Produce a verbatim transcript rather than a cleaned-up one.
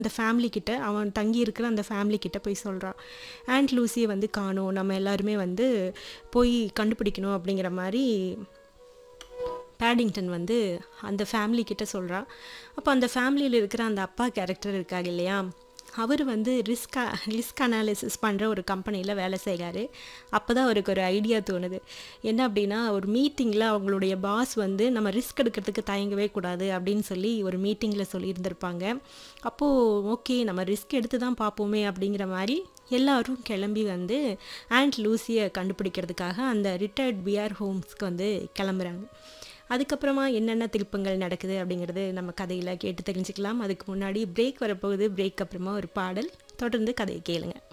அந்த ஃபேமிலி கிட்ட அவன் தங்கி இருக்கிற அந்த ஃபேமிலி கிட்ட போய் சொல்றான். ஆன்ட் லூசிய வந்து காணோம். நம்ம எல்லாருமே வந்து போய் கண்டுபிடிக்கணும் அப்படிங்கிற மாரி பேடிங்டன் வந்து அந்த ஃபேமிலி கிட்ட சொல்றான். அப்போ அந்த ஃபேமிலியில இருக்கிற அந்த அப்பா கேரக்டர் இருக்காங்க இல்லையா? அவரு வந்து ரிஸ்க் அ ரிஸ்க் அனாலிசிஸ் பண்ற ஒரு கம்பெனியில வேலை செய்றாரு. அப்பதான் அவருக்கு ஒரு ஐடியா தோணுது. என்ன அப்படின்னா, ஒரு மீட்டிங்ல அவங்களுடைய பாஸ் வந்து நம்ம ரிஸ்க் எடுக்கிறதுக்கு தயங்கவே கூடாது அப்படின்னு சொல்லி ஒரு மீட்டிங்ல சொல்லியிருந்திருப்பாங்க. அப்போ ஓகே நம்ம ரிஸ்க் எடுத்து தான் பார்ப்போமே அப்படிங்கிற மாரி எல்லாரும் கிளம்பி வந்து ஆன்ட் லூசிய கண்டுபிடிக்கிறதுக்காக அந்த ரிட்டயர்ட் பிஆர் ஹோம்ஸ்க்கு வந்து கிளம்புறாங்க. அதுக்கப்புறமா என்னென்ன திருப்பங்கள் நடக்குது அப்படிங்கிறது நம்ம கதையில கேட்டு தெரிஞ்சுக்கலாம். அதுக்கு முன்னாடி பிரேக் வரப்போகுது. பிரேக் அப்புறமா ஒரு பாடல். தொடர்ந்து கதையை கேளுங்க.